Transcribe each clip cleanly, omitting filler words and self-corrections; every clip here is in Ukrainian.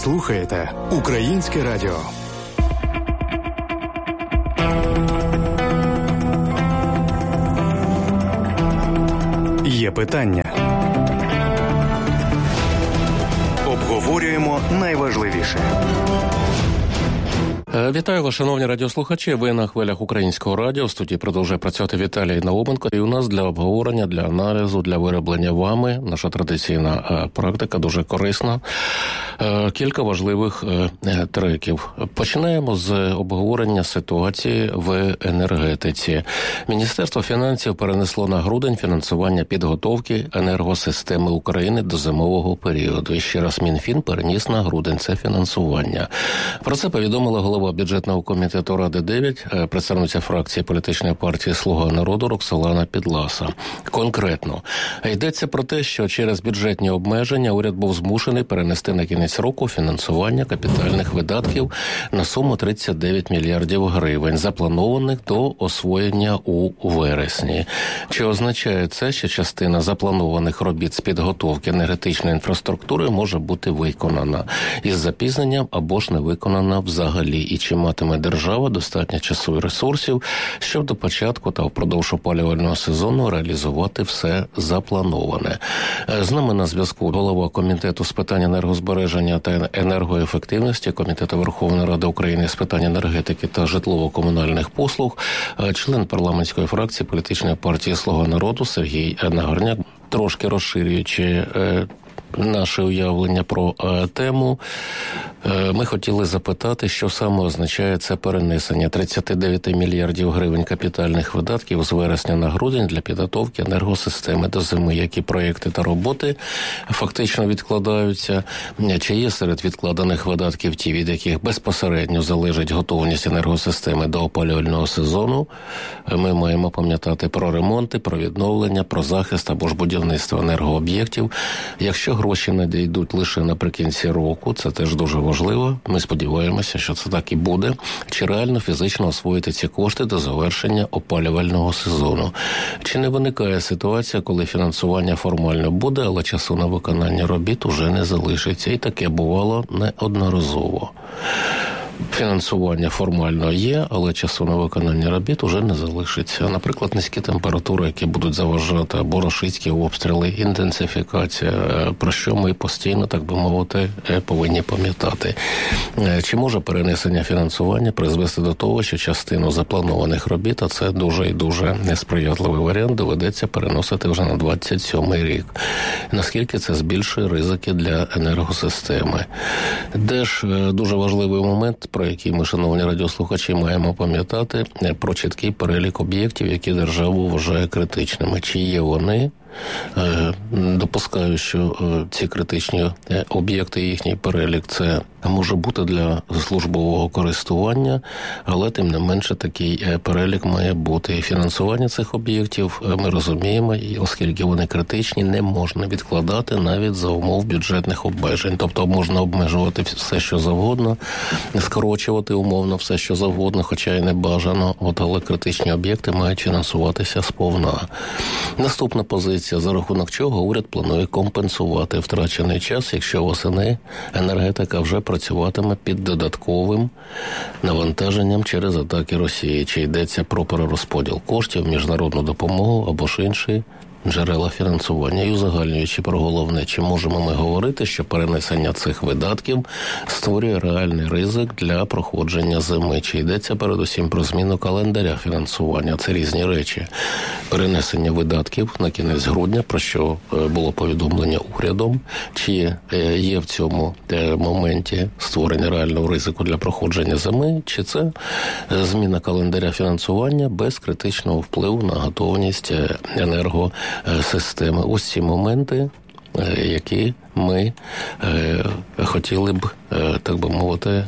слухаєте Українське радіо. Є питання. Обговорюємо найважливіше. Вітаю вас, шановні радіослухачі. Ви на хвилях Українського радіо. В студії продовжує працювати Віталій Науменко. І у нас для обговорення, для аналізу, для вироблення вами наша традиційна практика, дуже корисна. Кілька важливих треків. Починаємо з обговорення ситуації в енергетиці. Міністерство фінансів перенесло на грудень фінансування підготовки енергосистеми України до зимового періоду. І ще раз Мінфін переніс на грудень це фінансування. Про це повідомила голова бюджетного комітету Ради 9, представниця фракції політичної партії «Слуга народу» Роксолана Підласа. Конкретно, йдеться про те, що через бюджетні обмеження уряд був змушений перенести на кінець року фінансування капітальних видатків на суму 39 мільярдів гривень, запланованих до освоєння у вересні. Чи означає це, що частина запланованих робіт з підготовки енергетичної інфраструктури може бути виконана із запізненням або ж не виконана взагалі? І чи матиме держава достатньо часу і ресурсів, щоб до початку та впродовж опалювального сезону реалізувати все заплановане? З нами на зв'язку голова Комітету з питань енергозбереження та енергоефективності Комітету Верховної Ради України з питань енергетики та житлово-комунальних послуг, член парламентської фракції політичної партії «Слуга народу» Сергій Нагорняк. Трошки розширюючи наше уявлення про тему, ми хотіли запитати, що саме означає це перенесення 39 мільярдів гривень капітальних видатків з вересня на грудень для підготовки енергосистеми до зими. Які проєкти та роботи фактично відкладаються? Чи є серед відкладених видатків ті, від яких безпосередньо залежить готовність енергосистеми до опалювального сезону? Ми маємо пам'ятати про ремонти, про відновлення, про захист або ж будівництво енергооб'єктів. Якщо гроші надійдуть лише наприкінці року, це теж дуже важливо. Ми сподіваємося, що це так і буде. Чи реально фізично освоїти ці кошти до завершення опалювального сезону? Чи не виникає ситуація, коли фінансування формально буде, але часу на виконання робіт уже не залишиться? І таке бувало неодноразово. Фінансування формально є, але часу на виконання робіт уже не залишиться. Наприклад, низькі температури, які будуть заважати, або рашистські обстріли, інтенсифікація, про що ми постійно, так би мовити, повинні пам'ятати. Чи може перенесення фінансування призвести до того, що частину запланованих робіт, а це дуже і дуже несприятливий варіант, доведеться переносити вже на 27-й рік? Наскільки це збільшує ризики для енергосистеми? Де ж дуже важливий момент, про який ми, шановні радіослухачі, маємо пам'ятати, про чіткий перелік об'єктів, які держава вважає критичними. Чи є вони? Допускаю, що ці критичні об'єкти, їхній перелік, це може бути для службового користування, але тим не менше такий перелік має бути. І фінансування цих об'єктів, ми розуміємо, і оскільки вони критичні, не можна відкладати навіть за умов бюджетних обмежень. Тобто можна обмежувати все, що завгодно, скорочувати умовно все, що завгодно, хоча й не бажано, але критичні об'єкти мають фінансуватися сповна. Наступна позиція. За рахунок чого уряд планує компенсувати втрачений час, якщо восени енергетика вже працюватиме під додатковим навантаженням через атаки Росії. Чи йдеться про перерозподіл коштів, міжнародну допомогу або ж інші джерела фінансування? І узагальнюючи про головне, чи можемо ми говорити, що перенесення цих видатків створює реальний ризик для проходження зими? Чи йдеться передусім про зміну календаря фінансування? Це різні речі. Перенесення видатків на кінець грудня, про що було повідомлення урядом, чи є в цьому моменті створення реального ризику для проходження зими, чи це зміна календаря фінансування без критичного впливу на готовність енергосистеми? Ось ці моменти, які ми хотіли б, так би мовити,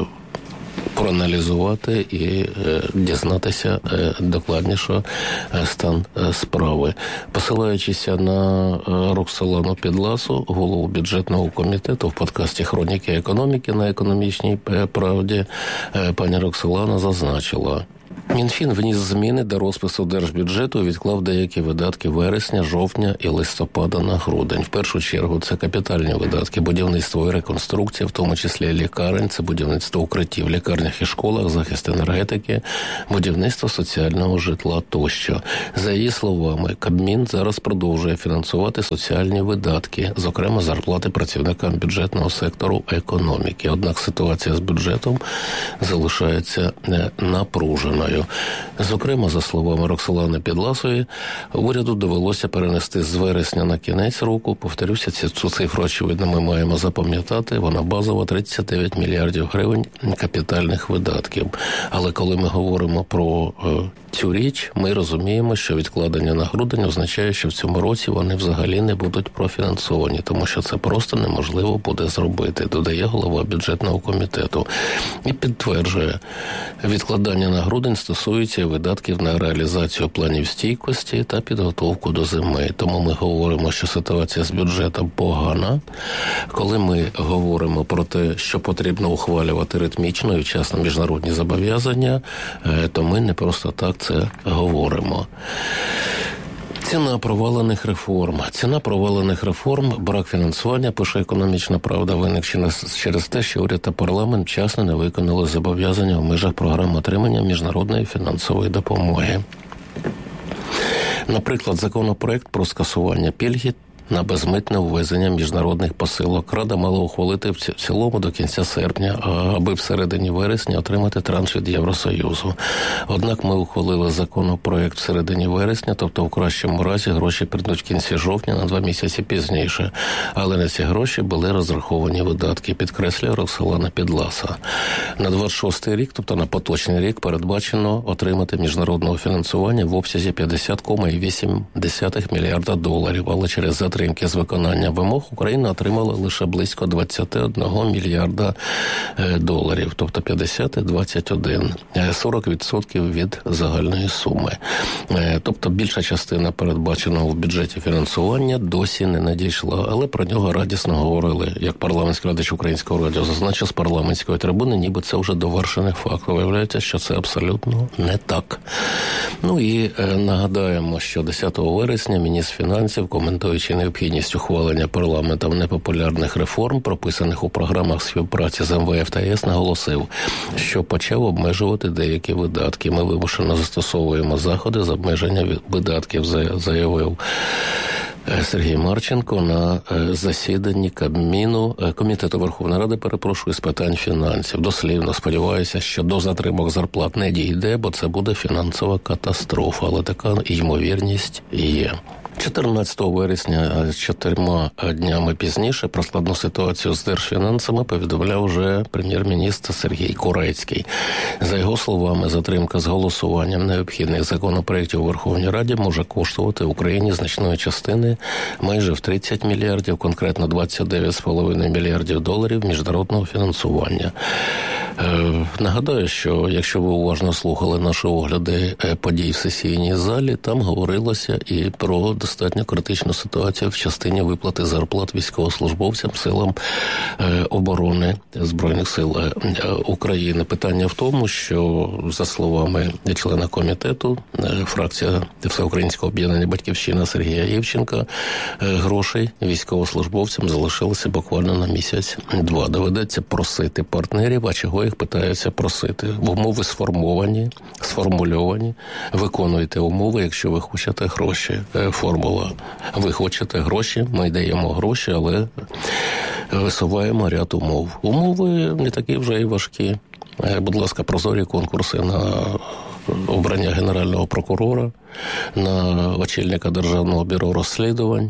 проаналізувати і дізнатися докладніше стан справи. Посилаючися на Роксолану Підласу, голову бюджетного комітету, в подкасті «Хроніки економіки» на Економічній правді, пані Роксолана зазначила, Мінфін вніс зміни до розпису держбюджету і відклав деякі видатки вересня, жовтня і листопада на грудень. В першу чергу це капітальні видатки, будівництво і реконструкція, в тому числі лікарень, це будівництво укриттів в лікарнях і школах, захист енергетики, будівництво соціального житла тощо. За її словами, Кабмін зараз продовжує фінансувати соціальні видатки, зокрема зарплати працівникам бюджетного сектору економіки. Однак ситуація з бюджетом залишається напруженою. Зокрема, за словами Роксолани Підласої, уряду довелося перенести з вересня на кінець року, повторюся, цю цифру, очевидно, ми маємо запам'ятати, вона базова 39 мільярдів гривень капітальних видатків. Але коли ми говоримо про цю річ, ми розуміємо, що відкладення на грудень означає, що в цьому році вони взагалі не будуть профінансовані, тому що це просто неможливо буде зробити, додає голова бюджетного комітету. І підтверджує, відкладання на грудень стосується видатків на реалізацію планів стійкості та підготовку до зими. Тому ми говоримо, що ситуація з бюджетом погана. Коли ми говоримо про те, що потрібно ухвалювати ритмічно і вчасно міжнародні зобов'язання, то ми не просто так це говоримо. Ціна провалених реформ, брак фінансування, пише «Економічна правда», виник через те, що уряд та парламент вчасно не виконали зобов'язання в межах програм отримання міжнародної фінансової допомоги. Наприклад, законопроект про скасування пільги на безмитне ввезення міжнародних посилок. Рада мала ухвалити в цілому до кінця серпня, аби в середині вересня отримати транш від Євросоюзу. Однак ми ухвалили законопроект в середині вересня, тобто в кращому разі гроші прийдуть в кінці жовтня на 2 місяці пізніше. Але на ці гроші були розраховані видатки, підкреслює Роксолана Підласа. На 26-й рік, тобто на поточний рік, передбачено отримати міжнародного фінансування в обсязі 50,8 мільярда доларів, але через затримки з виконання вимог Україна отримала лише близько 21 мільярда доларів, тобто 50,21, 40% від загальної суми. Тобто більша частина передбаченого в бюджеті фінансування досі не надійшла, але про нього радісно говорили, як парламентський глядач Українського радіо зазначив з парламентської трибуни, ніби це вже довершений факт. Виявляється, що це абсолютно не так. Ну і нагадаємо, що 10 вересня міністр фінансів, коментуючи необхідність ухвалення парламентом непопулярних реформ, прописаних у програмах співпраці з МВФ та ЄС, наголосив, що почав обмежувати деякі видатки. Ми вимушено застосовуємо заходи з обмеження видатків, заявив Сергій Марченко на засіданні Комітету Верховної Ради, з питань фінансів. Дослівно сподіваюся, що до затримок зарплат не дійде, бо це буде фінансова катастрофа, але така ймовірність є. 14 вересня, 4 днями пізніше, про складну ситуацію з держфінансами повідомляв вже прем'єр-міністр Сергій Корецький. За його словами, затримка з голосуванням необхідних законопроєктів у Верховній Раді може коштувати Україні значної частини майже в 30 мільярдів, конкретно 29,5 мільярдів доларів міжнародного фінансування. Нагадаю, що якщо ви уважно слухали наші огляди подій в сесійній залі, там говорилося і про достатньо критичну ситуацію в частині виплати зарплат військовослужбовцям силам оборони Збройних сил України. Питання в тому, що, за словами члена комітету, фракція Всеукраїнського об'єднання «Батьківщина» Сергія Євченка, грошей військовослужбовцям залишилося буквально на місяць-два. Доведеться просити партнерів, а чого їх питаються просити? Умови сформульовані, виконуйте умови, якщо ви хочете гроші. Формула. Ви хочете гроші, ми даємо гроші, але висуваємо ряд умов. Умови не такі вже і важкі. Будь ласка, прозорі конкурси на обрання генерального прокурора, на очільника Державного бюро розслідувань,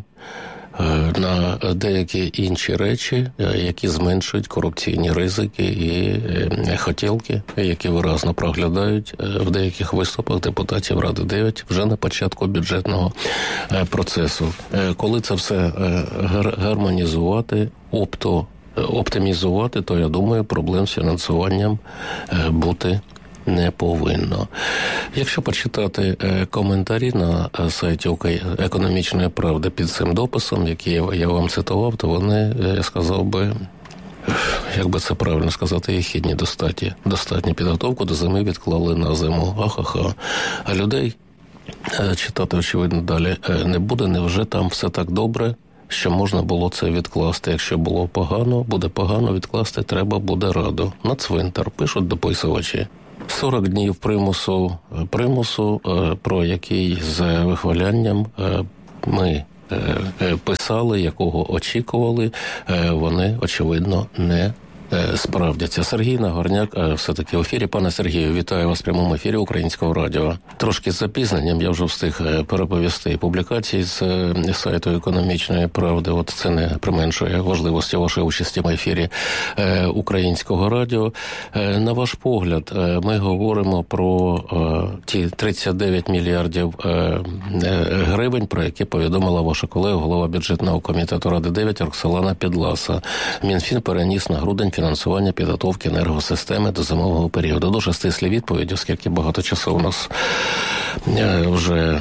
на деякі інші речі, які зменшують корупційні ризики і хотілки, які виразно проглядають в деяких виступах депутатів Ради 9 вже на початку бюджетного процесу. Коли це все гармонізувати, оптимізувати, то, я думаю, проблем з фінансуванням бути не повинно. Якщо почитати коментарі на сайті «Економічної правди» під цим дописом, який я вам цитував, то вони, я сказав би, як би це правильно сказати, єхідні достатньо підготовку до зими відклали на зиму. Ахаха. А людей читати, очевидно, далі не буде. Невже там все так добре, що можна було це відкласти? Якщо було погано, буде погано, відкласти треба буде радо. На цвинтар, пишуть дописувачі. 40 днів примусу, про який з вихвалянням ми писали, якого очікували, вони, очевидно, не справдяться. Сергій Нагорняк все-таки в ефірі. Пане Сергію, вітаю вас в прямому ефірі Українського радіо. Трошки з запізненням я вже встиг переповісти публікації з сайту Економічної правди. От це не применшує важливості вашої участі в ефірі Українського радіо. На ваш погляд, ми говоримо про ті 39 мільярдів гривень, про які повідомила ваша колега, голова бюджетного комітету Ради 9 Роксолана Підласа. Мінфін переніс на грудень фінансування підготовки енергосистеми до зимового періоду. Дуже стислі відповіді, оскільки багато часу у нас вже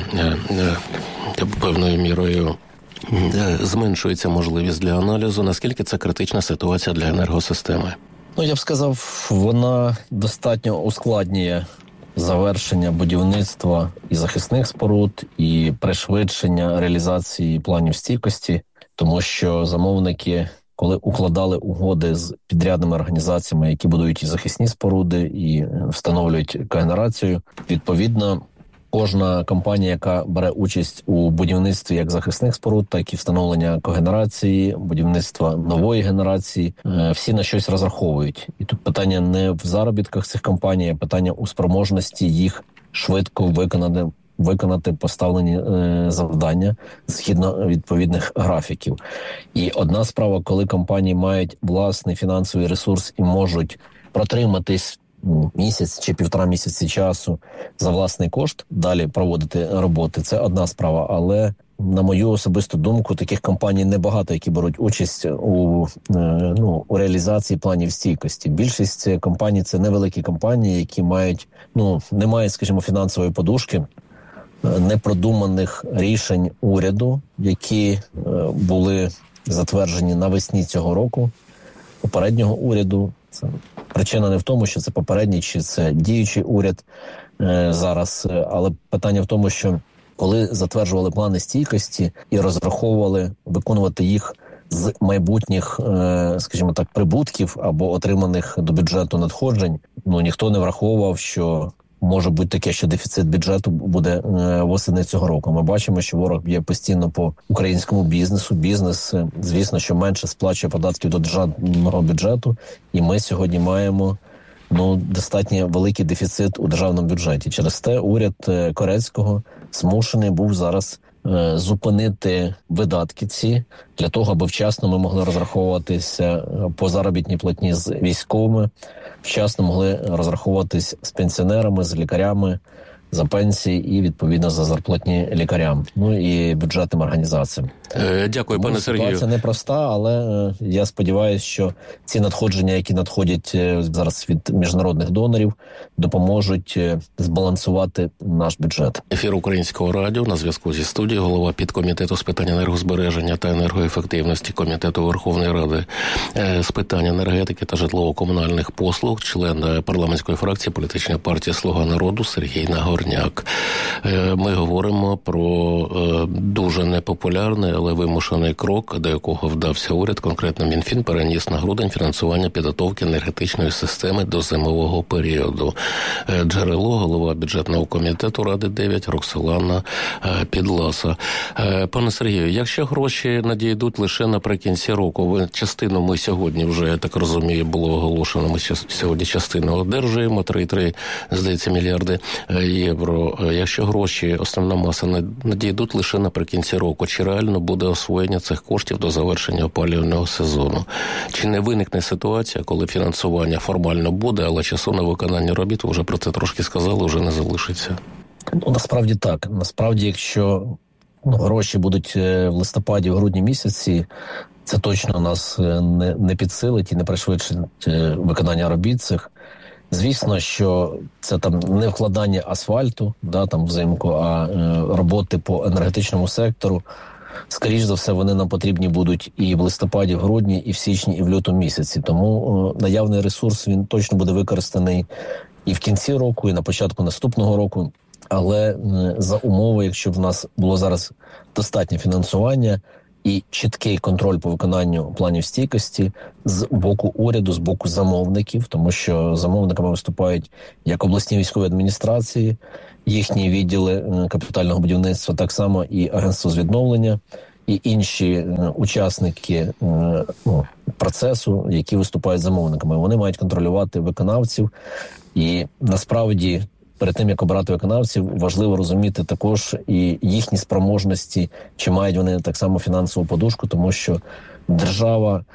певною мірою зменшується можливість для аналізу. Наскільки це критична ситуація для енергосистеми? Я б сказав, вона достатньо ускладнює завершення будівництва і захисних споруд, і пришвидшення реалізації планів стійкості, тому що замовники, коли укладали угоди з підрядними організаціями, які будують і захисні споруди, і встановлюють когенерацію, відповідно, кожна компанія, яка бере участь у будівництві як захисних споруд, так і встановлення когенерації, будівництва нової генерації, всі на щось розраховують. І тут питання не в заробітках цих компаній, а питання у спроможності їх швидко виконати поставлені завдання згідно відповідних графіків. І одна справа, коли компанії мають власний фінансовий ресурс і можуть протриматись місяць чи півтора місяці часу за власний кошт, далі проводити роботи, це одна справа. Але, на мою особисту думку, таких компаній небагато, які беруть участь у реалізації планів стійкості. Більшість компаній – це невеликі компанії, які мають, не мають, скажімо, фінансової подушки, непродуманих рішень уряду, які були затверджені навесні цього року, попереднього уряду. Це причина не в тому, що це попередній чи це діючий уряд зараз, але питання в тому, що коли затверджували плани стійкості і розраховували виконувати їх з майбутніх, скажімо так, прибутків або отриманих до бюджету надходжень, ніхто не враховував, що може бути таке, що дефіцит бюджету буде восени цього року. Ми бачимо, що ворог б'є постійно по українському бізнесу. Бізнес, звісно, що менше сплачує податків до державного бюджету. І ми сьогодні маємо достатньо великий дефіцит у державному бюджеті. Через те уряд Корецького змушений був зараз зупинити видатки ці для того, аби вчасно ми могли розраховуватися по заробітній платні з військовими, вчасно могли розраховуватись з пенсіонерами, з лікарями за пенсії і, відповідно, за зарплатні лікарям, і бюджетним організаціям. Дякую, пане Сергію. Ситуація непроста, але я сподіваюся, що ці надходження, які надходять зараз від міжнародних донорів, допоможуть збалансувати наш бюджет. Ефір Українського радіо, на зв'язку зі студією, голова підкомітету з питань енергозбереження та енергоефективності Комітету Верховної Ради з питань енергетики та житлово-комунальних послуг, член парламентської фракції політичної партії «Слуга народу» Сергій Нагорняк. Ми говоримо про дуже непопулярний, але вимушений крок, до якого вдався уряд, конкретно Мінфін, переніс на грудень фінансування підготовки енергетичної системи до зимового періоду. Джерело, голова бюджетного комітету Ради 9 Роксолана Підласа. Пане Сергію, якщо гроші надійдуть лише наприкінці року, частину ми сьогодні вже, я так розумію, було оголошено, ми сьогодні частину одержуємо, 3,3, здається, мільярди євро. Якщо гроші, основна маса, надійдуть лише наприкінці року, чи реально буде освоєння цих коштів до завершення опалювального сезону? Чи не виникне ситуація, коли фінансування формально буде, але часу на виконання робіт, ви вже про це трошки сказали, вже не залишиться? Насправді так. Насправді, якщо гроші будуть в листопаді, в грудні місяці, це точно нас не підсилить і не пришвидшить виконання робіт цих. Звісно, що це там не вкладання асфальту, взимку, а роботи по енергетичному сектору, скоріш за все, вони нам потрібні будуть і в листопаді, в грудні, і в січні, і в лютому місяці. Тому наявний ресурс, він точно буде використаний і в кінці року, і на початку наступного року. Але за умови, якщо в нас було зараз достатнє фінансування і чіткий контроль по виконанню планів стійкості з боку уряду, з боку замовників, тому що замовниками виступають як обласні військові адміністрації, їхні відділи капітального будівництва, так само і Агентство з відновлення, і інші учасники процесу, які виступають замовниками. Вони мають контролювати виконавців. І насправді перед тим, як обирати виконавців, важливо розуміти також і їхні спроможності, чи мають вони так само фінансову подушку, тому що держава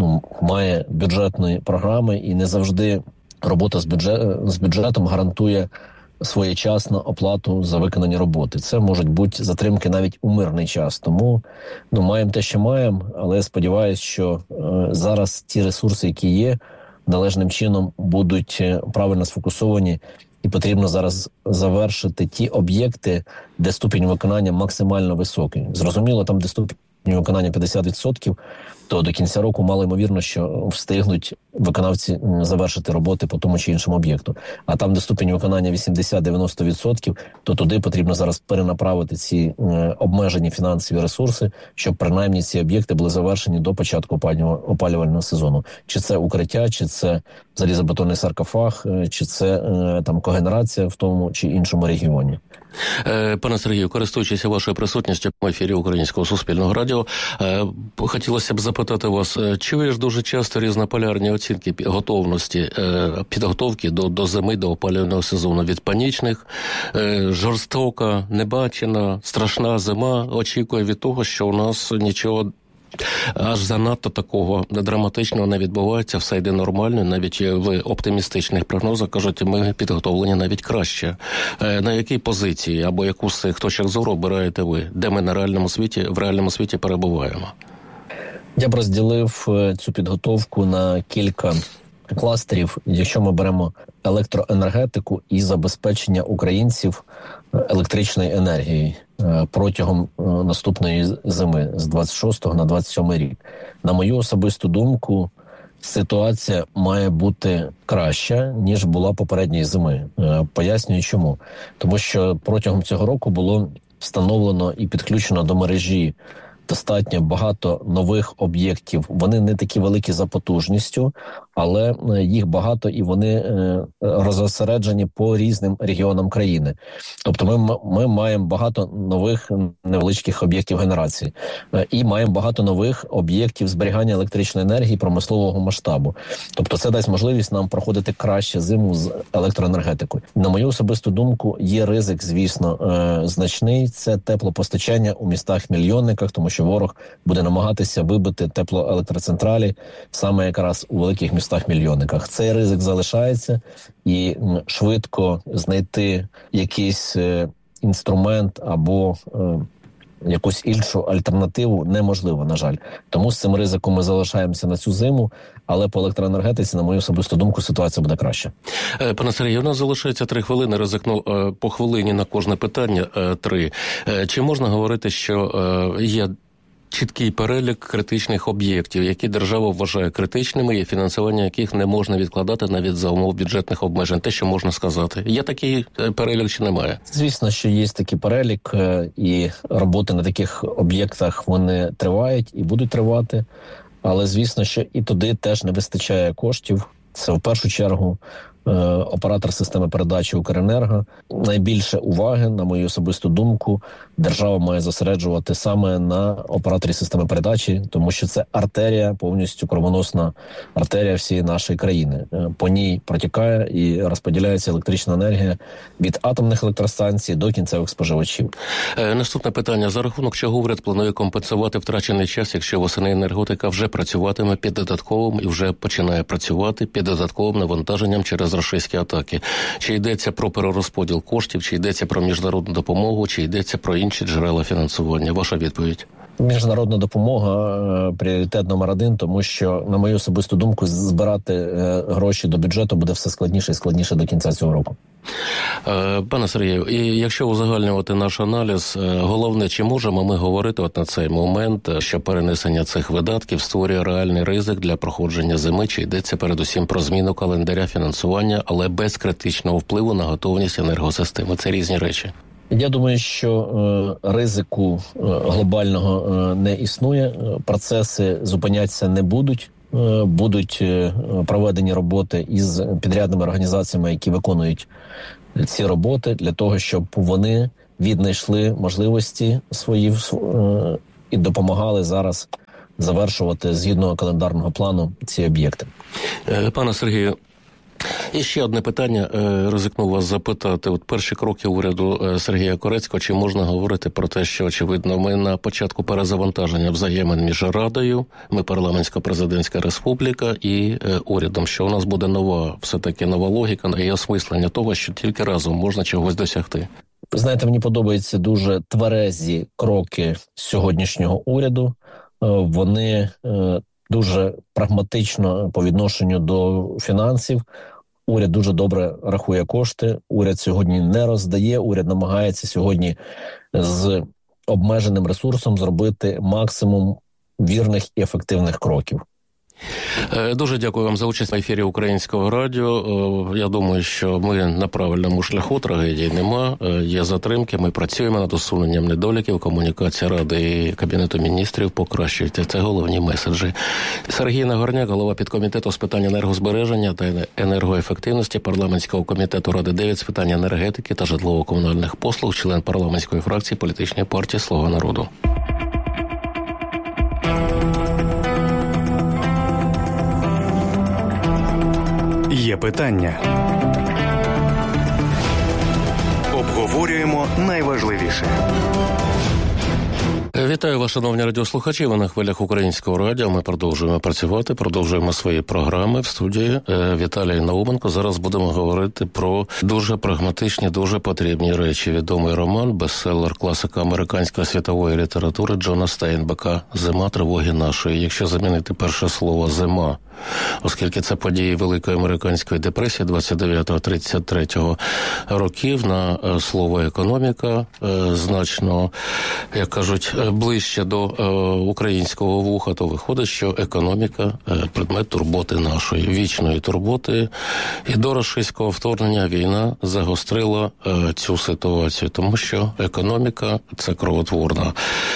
має бюджетні програми, і не завжди робота з бюджетом гарантує своєчасну оплату за виконані роботи. Це можуть бути затримки навіть у мирний час. Тому маємо те, що маємо, але я сподіваюся, що зараз ті ресурси, які є, належним чином будуть правильно сфокусовані, і потрібно зараз завершити ті об'єкти, де ступінь виконання максимально високий. Зрозуміло, там, де ступінь виконання 50%, то до кінця року мало ймовірно, що встигнуть виконавці завершити роботи по тому чи іншому об'єкту. А там, де ступінь виконання 80-90%, то туди потрібно зараз перенаправити ці обмежені фінансові ресурси, щоб принаймні ці об'єкти були завершені до початку опалювального сезону. Чи це укриття, чи це залізобетонний саркофаг, чи це там когенерація в тому чи іншому регіоні. Пане Сергію, користуючись вашою присутністю в ефірі Українського суспільного радіо, хотілося б запитати вас, чуєш дуже часто різнополярні оцінки готовності, підготовки до зими, до опалювального сезону? Від панічних, жорстока, небачена, страшна зима очікує від того, що у нас нічого аж занадто такого драматичного не відбувається, все йде нормально, навіть в оптимістичних прогнозах кажуть, ми підготовлені навіть краще. На якій позиції або яку з цих точок зору обираєте ви? Де ми в реальному світі перебуваємо? Я б розділив цю підготовку на кілька кластерів. Якщо ми беремо електроенергетику і забезпечення українців електричної енергії протягом наступної зими з 26 на 27 рік. На мою особисту думку, ситуація має бути краща, ніж була попередньої зими. Пояснюю чому. Тому що протягом цього року було встановлено і підключено до мережі достатньо багато нових об'єктів. Вони не такі великі за потужністю, але їх багато і вони розосереджені по різним регіонам країни. Тобто ми маємо багато нових невеличких об'єктів генерації. І маємо багато нових об'єктів зберігання електричної енергії промислового масштабу. Тобто це дасть можливість нам проходити краще зиму з електроенергетикою. На мою особисту думку, є ризик, звісно, значний. Це теплопостачання у містах-мільйонниках, тому що ворог буде намагатися вибити теплоелектроцентралі саме якраз у великих містах-мільйонниках. Цей ризик залишається, і швидко знайти якийсь інструмент або якусь іншу альтернативу неможливо, на жаль. Тому з цим ризиком ми залишаємося на цю зиму, але по електроенергетиці, на мою особисту думку, ситуація буде краща. Пане Сергію, у нас залишається 3 хвилини, ризикну по хвилині на кожне питання 3. Чи можна говорити, що є чіткий перелік критичних об'єктів, які держава вважає критичними і фінансування яких не можна відкладати навіть за умов бюджетних обмежень? Те, що можна сказати. Є такий перелік чи немає? Звісно, що є такий перелік, і роботи на таких об'єктах вони тривають і будуть тривати, але звісно, що і туди теж не вистачає коштів. Це в першу чергу оператор системи передачі Укренерго. Найбільше уваги, на мою особисту думку, держава має зосереджувати саме на операторі системи передачі, тому що це артерія, повністю кровоносна артерія всієї нашої країни. По ній протікає і розподіляється електрична енергія від атомних електростанцій до кінцевих споживачів. Наступне питання. За рахунок чого уряд планує компенсувати втрачений час, якщо восени енергетика вже працюватиме під додатковим і вже починає працювати під додатковим навантаженням через російські атаки? Чи йдеться про перерозподіл коштів, чи йдеться про міжнародну допомогу, чи йдеться про інші джерела фінансування? Ваша відповідь? Міжнародна допомога пріоритет номер 1, тому що, на мою особисту думку, збирати гроші до бюджету буде все складніше і складніше до кінця цього року. Пане Сергію, і якщо узагальнювати наш аналіз, головне, чи можемо ми говорити от на цей момент, що перенесення цих видатків створює реальний ризик для проходження зими, чи йдеться передусім про зміну календаря фінансування, але без критичного впливу на готовність енергосистеми? Це різні речі. Я думаю, що ризику глобального не існує, процеси зупинятися не будуть. Будуть проведені роботи із підрядними організаціями, які виконують ці роботи, для того, щоб вони віднайшли можливості свої і допомагали зараз завершувати згідно календарного плану ці об'єкти. Пане Сергію, і ще одне питання, ризикну вас запитати. От перші кроки уряду Сергія Корецького, чи можна говорити про те, що, очевидно, ми на початку перезавантаження взаємин між Радою, ми парламентсько-президентська республіка і урядом, що у нас буде все-таки нова логіка і осмислення того, що тільки разом можна чогось досягти? Знаєте, мені подобаються дуже тверезі кроки сьогоднішнього уряду. Вони дуже прагматично по відношенню до фінансів. Уряд дуже добре рахує кошти. Уряд сьогодні не роздає. Уряд намагається сьогодні з обмеженим ресурсом зробити максимум вірних і ефективних кроків. Дуже дякую вам за участь в ефірі Українського радіо. Я думаю, що ми на правильному шляху, трагедії нема, є затримки, ми працюємо над усуненням недоліків, комунікація Ради і Кабінету міністрів покращується. Це головні меседжі. Сергій Нагорняк, голова підкомітету з питань енергозбереження та енергоефективності парламентського комітету Ради 9 з питань енергетики та житлово-комунальних послуг, член парламентської фракції політичної партії «Слуга народу». Є питання. Обговорюємо найважливіше. Вітаю вас, шановні радіослухачі. Ви на хвилях Українського радіо. Ми продовжуємо працювати, продовжуємо свої програми. В студії Віталій Науменко. Зараз будемо говорити про дуже прагматичні, дуже потрібні речі. Відомий роман, бестселер, класика американської світової літератури Джона Стейнбека «Зима тривоги нашої». Якщо замінити перше слово «зима», оскільки це події Великої американської депресії 29-33 років, на слово «економіка» значно, як кажуть, ближче до українського вуха, то виходить, що економіка – предмет турботи нашої, вічної турботи. І до російського вторгнення війна загострила цю ситуацію, тому що економіка – це кровотворна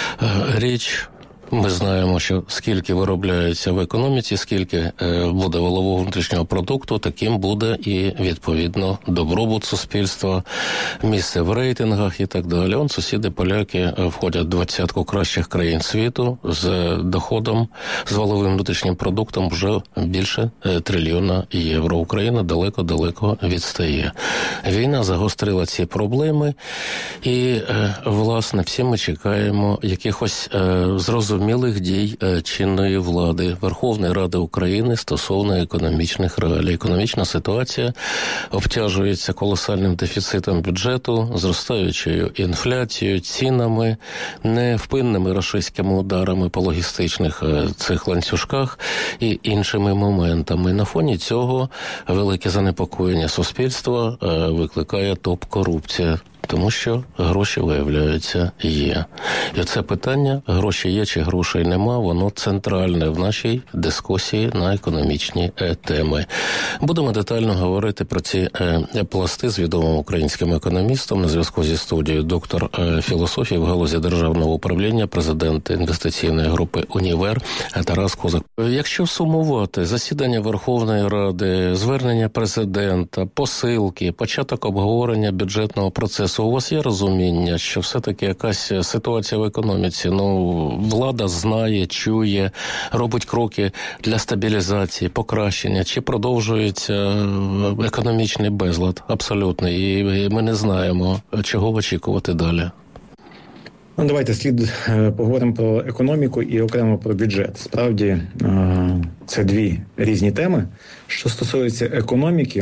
річ. Ми знаємо, що скільки виробляється в економіці, скільки буде валового внутрішнього продукту, таким буде і, відповідно, добробут суспільства, місце в рейтингах і так далі. Сусіди поляки входять в 20-ку кращих країн світу з доходом, з валовим внутрішнім продуктом вже більше трильйона євро. Україна далеко-далеко відстає. Війна загострила ці проблеми і, власне, всі ми чекаємо якихось зрозумілих дій чинної влади Верховної Ради України стосовно економічних реалій. Економічна ситуація обтяжується колосальним дефіцитом бюджету, зростаючою інфляцією, цінами, невпинними рашистськими ударами по логістичних цих ланцюжках і іншими моментами. На фоні цього велике занепокоєння суспільства викликає топ-корупція. Тому що гроші, виявляються, є. І це питання, гроші є чи грошей нема, воно центральне в нашій дискусії на економічні теми. Будемо детально говорити про ці пласти з відомим українським економістом. На зв'язку зі студією доктор філософії в галузі державного управління, президент інвестиційної групи «Універ» Тарас Козак. Якщо сумувати засідання Верховної Ради, звернення президента, посилки, початок обговорення бюджетного процесу, у вас є розуміння, що все-таки якась ситуація в економіці, влада знає, чує, робить кроки для стабілізації, покращення, чи продовжується економічний безлад абсолютний, і ми не знаємо, чого очікувати далі? Давайте поговоримо про економіку і окремо про бюджет. Справді, це дві різні теми. Що стосується економіки,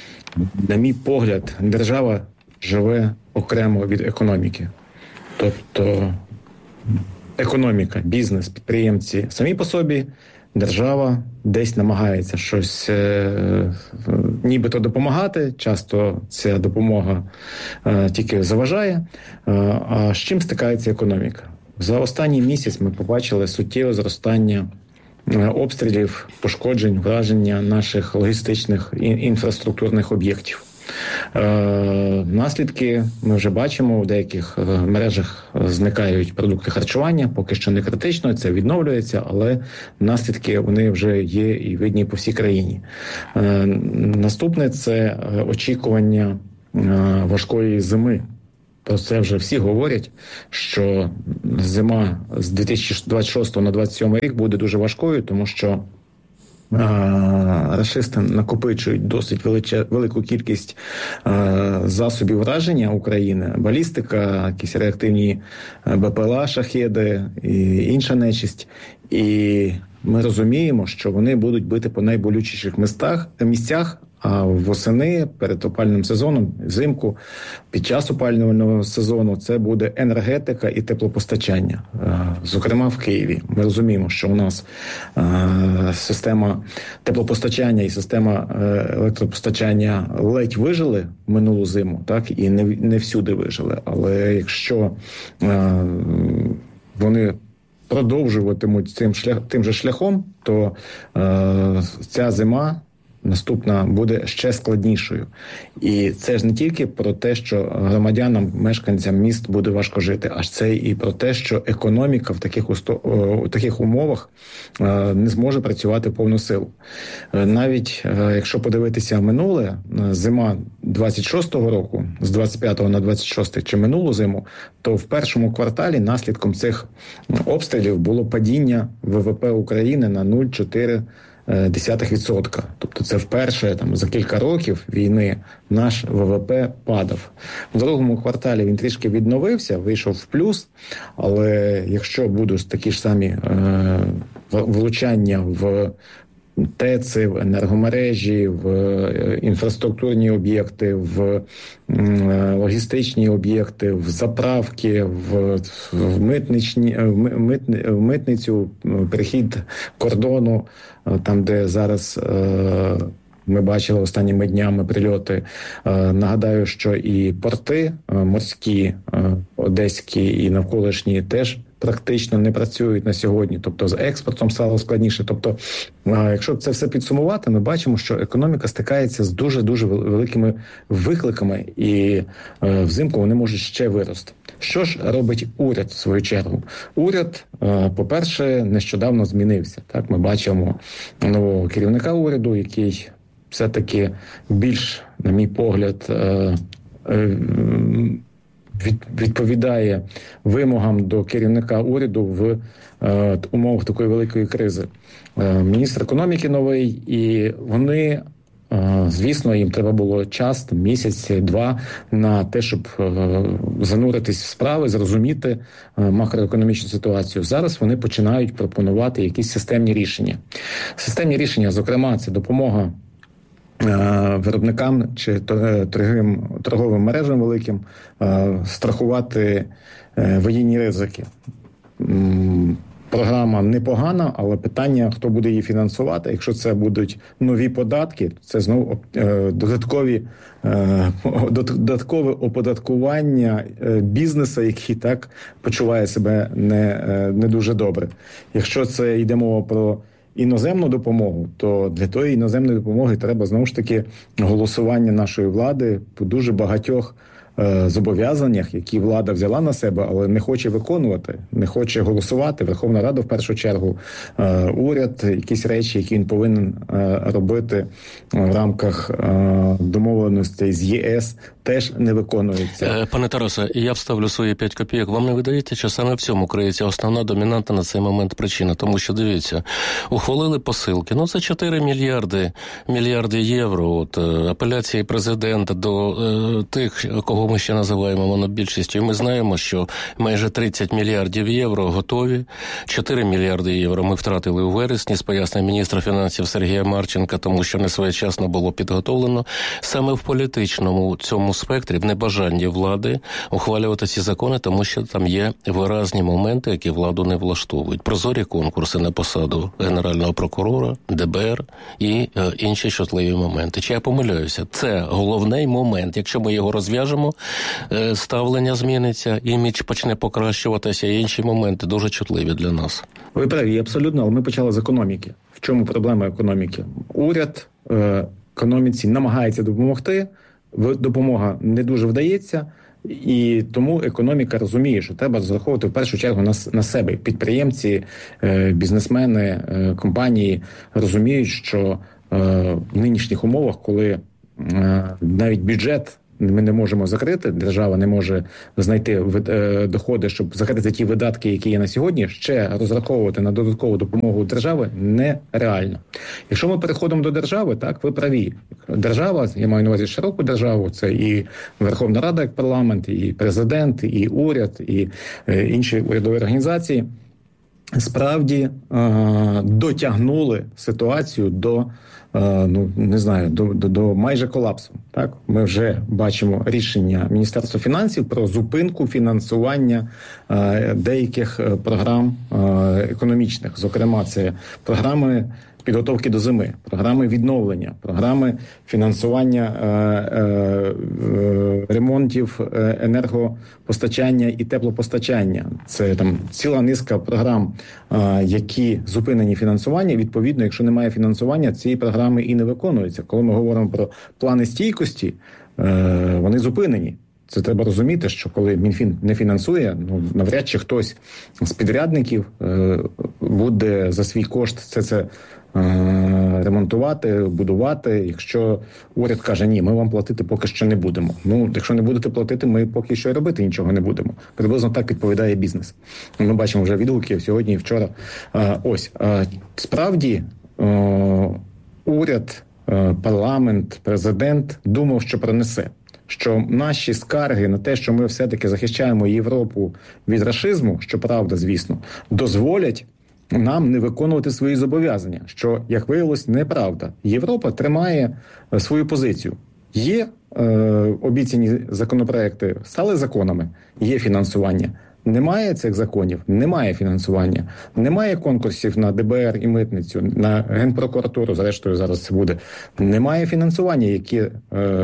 на мій погляд, держава живе окремо від економіки. Тобто економіка, бізнес, підприємці самі по собі, держава десь намагається щось нібито допомагати, часто ця допомога тільки заважає. А з чим стикається економіка? За останній місяць ми побачили суттєве зростання обстрілів, пошкоджень, враження наших логістичних інфраструктурних об'єктів. Наслідки ми вже бачимо, у деяких мережах зникають продукти харчування, поки що не критично, це відновлюється, але наслідки вони вже є і видні по всій країні. Наступне – це очікування важкої зими. Про це вже всі говорять, що зима з 2026 на 2027 рік буде дуже важкою, тому що рашисти накопичують досить велику кількість засобів враження України, балістика, якісь реактивні БПЛА, шахеди і інша нечисть. І ми розуміємо, що вони будуть бити по найболючіших місцях, а восени, перед опалювальним сезоном, взимку, під час опалювального сезону це буде енергетика і теплопостачання. Зокрема, в Києві. Ми розуміємо, що у нас система теплопостачання і система електропостачання ледь вижили минулу зиму, так, і не всюди вижили. Але якщо вони продовжуватимуть тим же шляхом, то ця зима наступна буде ще складнішою. І це ж не тільки про те, що громадянам, мешканцям міст буде важко жити, а це і про те, що економіка в таких умовах не зможе працювати в повну силу. Навіть якщо подивитися минуле, зима 26-го року, з 25-го на 26-й, чи минулу зиму, то в першому кварталі наслідком цих обстрілів було падіння ВВП України на 0,4%. Тобто це вперше за кілька років війни наш ВВП падав. В другому кварталі він трішки відновився, вийшов в плюс, але якщо будуть такі ж самі влучання в ТЕЦи, в енергомережі, в інфраструктурні об'єкти, в логістичні об'єкти, в заправки, в митницю, перехід кордону, там, де зараз ми бачили останніми днями прильоти. Нагадаю, що і порти морські, одеські і навколишні теж практично не працюють на сьогодні. Тобто з експортом стало складніше. Тобто, якщо це все підсумувати, ми бачимо, що економіка стикається з дуже-дуже великими викликами, і взимку вони можуть ще вирости. Що ж робить уряд в свою чергу? Уряд, по-перше, нещодавно змінився. Так, ми бачимо нового керівника уряду, який все-таки більш, на мій погляд, відповідає вимогам до керівника уряду в умовах такої великої кризи. Міністр економіки новий, і вони, звісно, їм треба було час, місяць-два на те, щоб зануритись в справи, зрозуміти макроекономічну ситуацію. Зараз вони починають пропонувати якісь системні рішення. Системні рішення, зокрема, це допомога виробникам чи торговим мережам великим страхувати воєнні ризики. Програма непогана, але питання, хто буде її фінансувати. Якщо це будуть нові податки, то це знову додаткове оподаткування бізнесу, який так почуває себе не дуже добре. Якщо це йде мова про іноземну допомогу, то для тої іноземної допомоги треба знову ж таки голосування нашої влади по дуже багатьох зобов'язаннях, які влада взяла на себе, але не хоче виконувати, не хоче голосувати. Верховна Рада в першу чергу, уряд, якісь речі, які він повинен робити в рамках домовленостей з ЄС, теж не виконується. Пане Тарасе, я вставлю свої 5 копійок. Вам не видається, що саме в цьому криється основна домінантна на цей момент причина? Тому що, дивіться, ухвалили посилки. Це 4 мільярди євро. Апеляції президента до тих, кого кого ми ще називаємо монобільшістю. І ми знаємо, що майже 30 мільярдів євро готові. 4 мільярди євро ми втратили у вересні, з пояснень міністра фінансів Сергія Марченка, тому що не своєчасно було підготовлено. Саме в політичному цьому спектрі, в небажанні влади ухвалювати ці закони, тому що там є виразні моменти, які владу не влаштовують. Прозорі конкурси на посаду Генерального прокурора, ДБР і інші чутливі моменти. Чи я помиляюся? Це головний момент. Якщо ми його розв'яжемо, ставлення зміниться, імідж почне покращуватися, і інші моменти дуже чутливі для нас. Ви праві, абсолютно, але ми почали з економіки. В чому проблема економіки? Уряд економіці намагається допомогти, допомога не дуже вдається, і тому економіка розуміє, що треба розраховувати в першу чергу на себе. Підприємці, бізнесмени, компанії розуміють, що в нинішніх умовах, коли навіть бюджет ми не можемо закрити, держава не може знайти доходи, щоб закрити ті видатки, які є на сьогодні, ще розраховувати на додаткову допомогу держави нереально. Якщо ми переходимо до держави, так, ви праві. Держава, я маю на увазі широку державу, це і Верховна Рада як парламент, і президент, і уряд, і інші урядові організації, справді дотягнули ситуацію до до майже колапсу. Так, ми вже бачимо рішення Міністерства фінансів про зупинку фінансування деяких програм економічних. Зокрема, це програми підготовки до зими, програми відновлення, програми фінансування ремонтів енергопостачання і теплопостачання. Це там ціла низка програм, які зупинені фінансування. Відповідно, якщо немає фінансування, ці програми і не виконуються. Коли ми говоримо про плани стійкості, вони зупинені. Це треба розуміти, що коли Мінфін не фінансує, навряд чи хтось з підрядників буде за свій кошт це ремонтувати, будувати, якщо уряд каже, ні, ми вам платити поки що не будемо. Якщо не будете платити, ми поки що й робити нічого не будемо. Приблизно так відповідає бізнес. Ми бачимо вже відгуки сьогодні і вчора. Справді, уряд, парламент, президент думав, що пронесе. Що наші скарги на те, що ми все-таки захищаємо Європу від рашизму, що правда, звісно, дозволять нам не виконувати свої зобов'язання, що, як виявилось, неправда. Європа тримає свою позицію. Є обіцяні законопроекти, стали законами, є фінансування. Немає цих законів, немає фінансування, немає конкурсів на ДБР і митницю, на Генпрокуратуру, зрештою зараз це буде. Немає фінансування, яке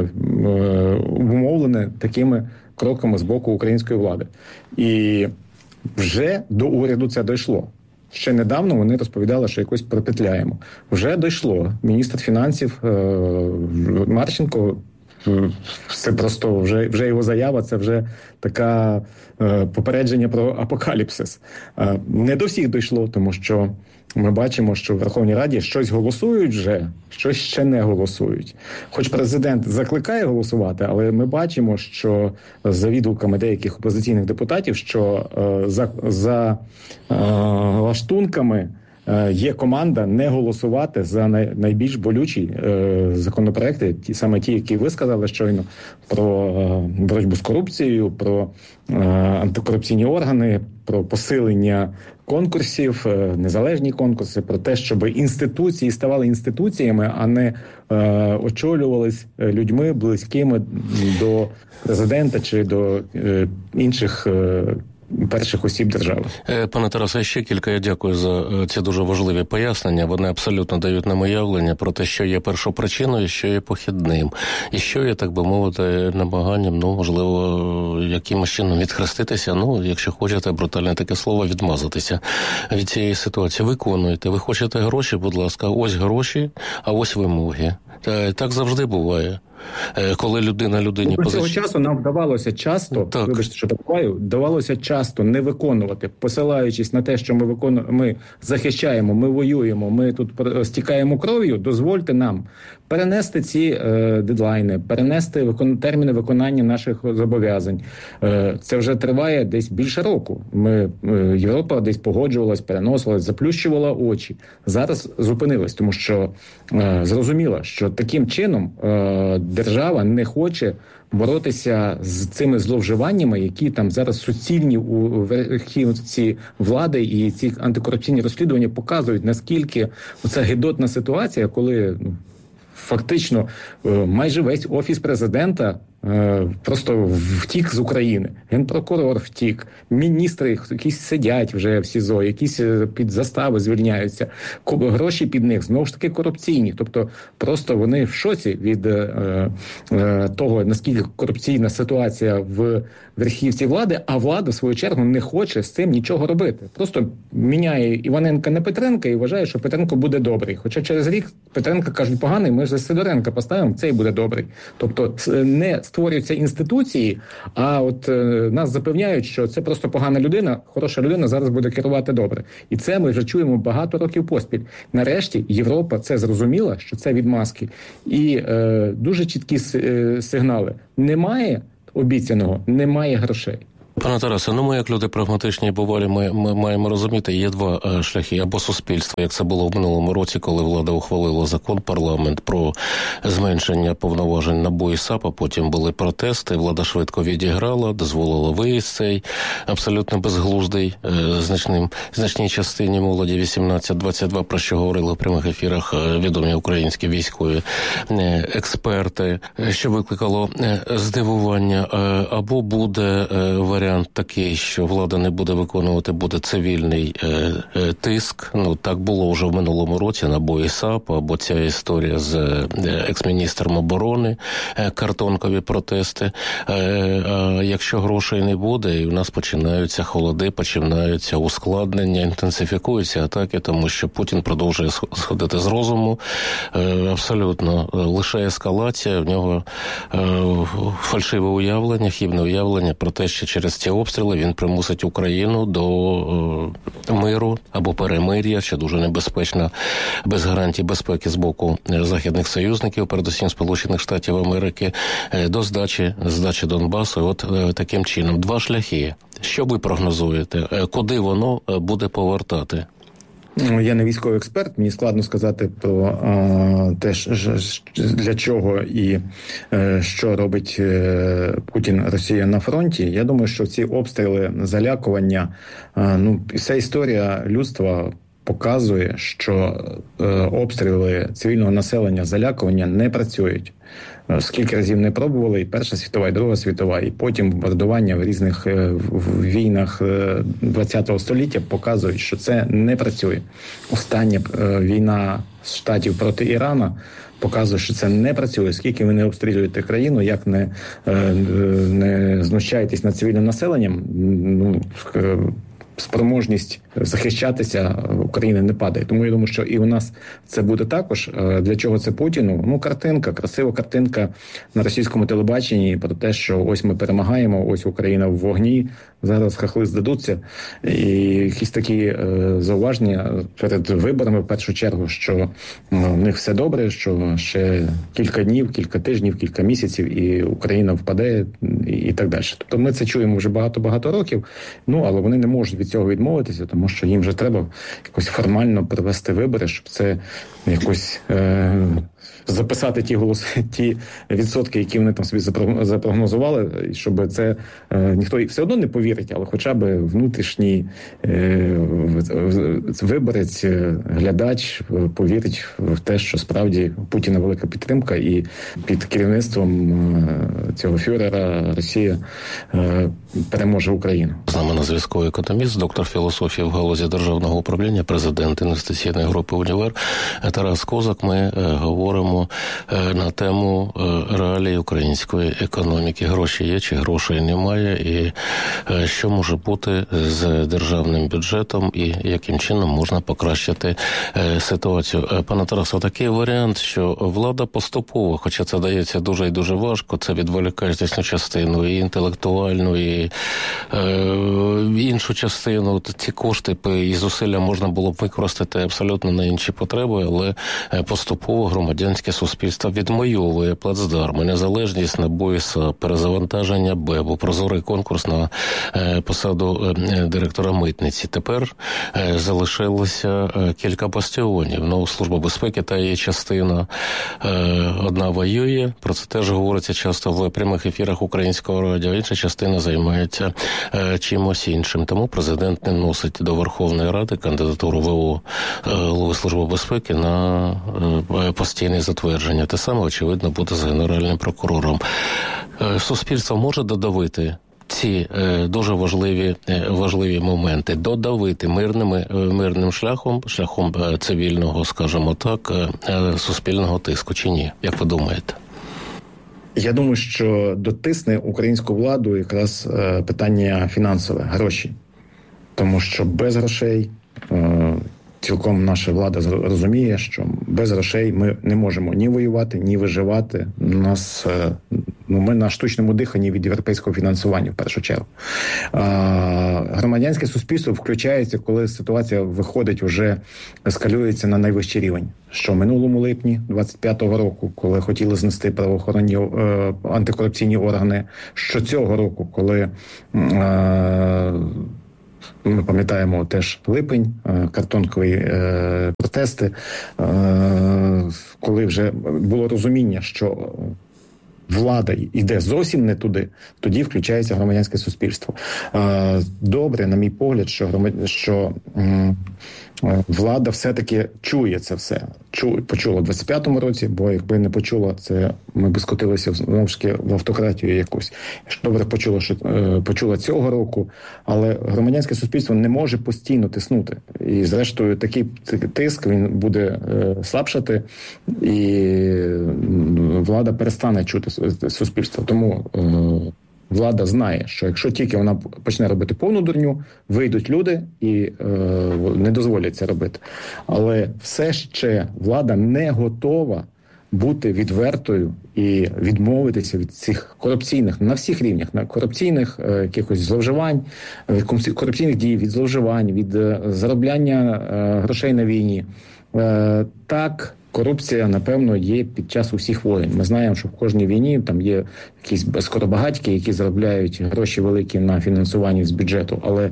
обумовлене такими кроками з боку української влади. І вже до уряду це дійшло. Ще недавно вони розповідали, що якось пропетляємо. Вже дійшло. Міністр фінансів Марченко, це просто вже його заява, це вже така попередження про апокаліпсис. Не до всіх дійшло, тому що ми бачимо, що в Верховній Раді щось голосують вже, щось ще не голосують. Хоч президент закликає голосувати, але ми бачимо, що за відгуками деяких опозиційних депутатів, що за лаштунками є команда не голосувати за найбільш болючі законопроекти, саме ті, які ви сказали щойно, про боротьбу з корупцією, про антикорупційні органи, про посилення конкурсів, незалежні конкурси, про те, щоб інституції ставали інституціями, а не очолювались людьми близькими до президента чи до інших перших осіб держави. Пане Тарасе, ще кілька я дякую за ці дуже важливі пояснення. Вони абсолютно дають нам уявлення про те, що є першопричиною, що є похідним. І що є, так би мовити, намаганням, можливо, якимось чином відхреститися, якщо хочете, брутальне таке слово, відмазатися від цієї ситуації. Виконуйте. Ви хочете гроші, будь ласка, ось гроші, а ось вимоги. Так завжди буває. Коли людина людині цього часу нам вдавалося часто, вибачте, що вдавалося часто не виконувати, посилаючись на те, що ми захищаємо, ми воюємо, ми тут стікаємо кров'ю, дозвольте нам перенести ці дедлайни, перенести терміни виконання наших зобов'язань. Це вже триває десь більше року. Європа десь погоджувалась, переносилась, заплющувала очі. Зараз зупинилась, тому що зрозуміла, що таким чином держава не хоче боротися з цими зловживаннями, які там зараз суцільні у верхівці влади, і ці антикорупційні розслідування показують, наскільки оця гидотна ситуація, коли фактично майже весь офіс президента просто втік з України. Генпрокурор втік, міністри якісь сидять вже в СІЗО, якісь під застави звільняються, гроші під них знову ж таки корупційні. Тобто просто вони в шоці від того, наскільки корупційна ситуація в верхівці влади, а влада, в свою чергу, не хоче з цим нічого робити. Просто міняє Іваненка на Петренка і вважає, що Петренко буде добрий. Хоча через рік Петренка кажуть поганий, ми за Сидоренка поставимо, цей буде добрий. Тобто не створюються інституції, а от нас запевняють, що це просто погана людина, хороша людина зараз буде керувати добре. І це ми вже чуємо багато років поспіль. Нарешті Європа це зрозуміла, що це відмазки. І дуже чіткі сигнали. Немає обіцяного, немає грошей. Пане Тарасе, ми як люди прагматичні і бувалі, ми маємо розуміти, є два шляхи. Або суспільство, як це було в минулому році, коли влада ухвалила закон, парламент, про зменшення повноважень НАБУ і САП, а потім були протести, влада швидко відіграла, дозволила виїзд цей абсолютно безглуздий, значній частині молоді 18-22, про що говорили в прямих ефірах відомі українські військові експерти, що викликало здивування. Або буде варіант такий, що влада не буде виконувати, буде цивільний тиск. Так було вже в минулому році на бої САП, або ця історія з екс-міністром оборони, картонкові протести. Якщо грошей не буде, і в нас починаються холоди, починаються ускладнення, інтенсифікуються атаки, тому що Путін продовжує сходити з розуму. Абсолютно. Лише ескалація, в нього фальшиве уявлення, хибне уявлення про те, що через ці обстріли він примусить Україну до миру або перемир'я, що дуже небезпечно, без гарантій безпеки з боку західних союзників, передусім Сполучених Штатів Америки, до здачі Донбасу. От таким чином. Два шляхи. Що ви прогнозуєте? Куди воно буде повертати? Я не військовий експерт, мені складно сказати про те, для чого і що робить Путін, Росія на фронті. Я думаю, що ці обстріли, залякування, вся історія людства показує, що обстріли цивільного населення, залякування не працюють. Скільки разів не пробували, і Перша світова, і Друга світова, і потім бомбардування в різних війнах ХХ століття показують, що це не працює. Остання війна Штатів проти Ірана показує, що це не працює. Скільки ви не обстрілюєте країну, як не знущаєтесь над цивільним населенням, спроможність захищатися України не падає. Тому я думаю, що і у нас це буде також. Для чого це Путіну? Картинка, красива картинка на російському телебаченні про те, що ось ми перемагаємо, ось Україна в вогні, зараз хахли здадуться. І якісь такі зауваження перед виборами, в першу чергу, що в них все добре, що ще кілька днів, кілька тижнів, кілька місяців, і Україна впаде, і так далі. Тобто ми це чуємо вже багато-багато років, але вони не можуть від цього відмовитися, тому що їм вже треба якось формально провести вибори, щоб це якось записати ті відсотки, які вони там собі запрогнозували, щоб це ніхто все одно не повірить, але хоча б внутрішній виборець, глядач повірить в те, що справді у Путіна велика підтримка, і під керівництвом цього фюрера Росія переможе Україну. З нами на зв'язку економіст, доктор філософії в галузі державного управління, президент інвестиційної групи «Універ» Тарас Козак. Ми говоримо на тему реалій української економіки. Гроші є чи грошей немає, і що може бути з державним бюджетом, і яким чином можна покращити ситуацію. Пане Тарасе, такий варіант, що влада поступово, хоча це дається дуже і дуже важко, це відволікає значну частину і інтелектуальну, і іншу частину. Ці кошти і зусилля можна було б використати абсолютно на інші потреби, але поступово громадянське суспільство відмайовує плацдарми, незалежність НАБУ і САП, перезавантаження БЕБу, прозорий конкурс на посаду директора митниці. Тепер залишилося кілька бастіонів. Ну, Служба безпеки та її частина одна воює, про це теж говориться часто в прямих ефірах Українського радіо, інша частина займається чимось іншим. Тому президент не вносить до Верховної Ради кандидатуру ВО голови Служби безпеки на постійне затвердження. Те саме, очевидно, буде з Генеральним прокурором. Суспільство може додавити ці дуже важливі моменти, додавити мирним шляхом цивільного, скажімо так, суспільного тиску, чи ні? Як ви думаєте? Я думаю, що дотисне українську владу якраз питання фінансове, гроші. Тому що без грошей, цілком наша влада розуміє, що без грошей ми не можемо ні воювати, ні виживати. Ми на штучному диханні від європейського фінансування, в першу чергу. Громадянське суспільство включається, коли ситуація виходить, вже ескалюється на найвищий рівень. Що минулому липні 25-го року, коли хотіли знести правоохоронні антикорупційні органи, що цього року, коли ми пам'ятаємо теж липень, картонкові протести, коли вже було розуміння, що влада йде зовсім не туди, тоді включається громадянське суспільство. Добре, на мій погляд, що влада все-таки чує це все. Почула в 25-му році, бо якби не почула, це ми б скотилися знову ж таки в автократію якусь. Добре почула цього року, але громадянське суспільство не може постійно тиснути. І зрештою такий тиск, він буде слабшати, і влада перестане чути суспільство. Тому влада знає, що якщо тільки вона почне робити повну дурню, вийдуть люди і не дозволять це робити. Але все ще влада не готова бути відвертою і відмовитися від цих корупційних, на всіх рівнях, на корупційних якихось зловживань, корупційних дій, від зловживань, від заробляння грошей на війні. Так, корупція, напевно, є під час усіх воєн. Ми знаємо, що в кожній війні там є якісь скоробагатьки, які заробляють гроші великі на фінансуванні з бюджету. Але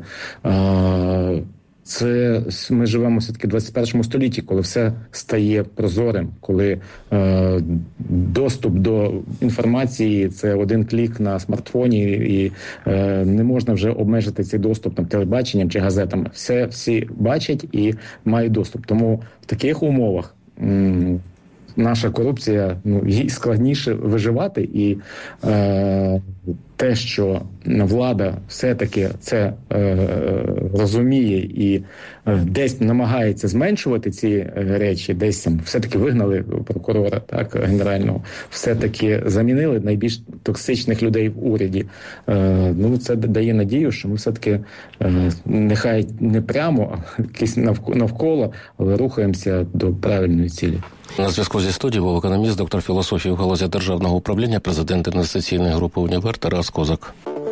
це ми живемо все-таки в 21 столітті, коли все стає прозорим, коли доступ до інформації – це один клік на смартфоні, і не можна вже обмежити цей доступ там, телебаченням чи газетами. Всі бачать і мають доступ. Тому в таких умовах наша корупція, їй складніше виживати, і те, що влада все-таки це розуміє і десь намагається зменшувати ці речі, десь там все-таки вигнали прокурора, так, генерального, все-таки замінили найбільш токсичних людей в уряді. Це дає надію, що ми все-таки нехай не прямо, а якось навколо, але рухаємося до правильної цілі. На зв'язку зі студією був економіст, доктор філософії в галузі державного управління, президент інвестиційної групи «Універ» Тарас Козак.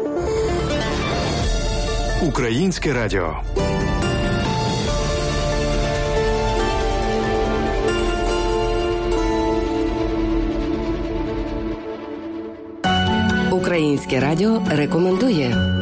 Українське радіо. Українське радіо рекомендує.